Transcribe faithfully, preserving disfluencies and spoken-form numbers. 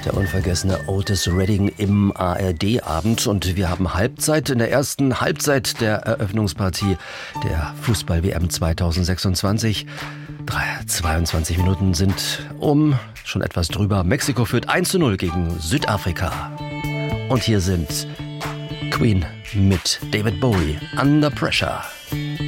Der unvergessene Otis Redding im A R D-Abend. Und wir haben Halbzeit in der ersten Halbzeit der Eröffnungspartie der Fußball-W M zweitausendsechsundzwanzig. zweiundzwanzig Minuten sind um, schon etwas drüber. Mexiko führt eins zu null gegen Südafrika. Und hier sind Queen mit David Bowie, Under Pressure.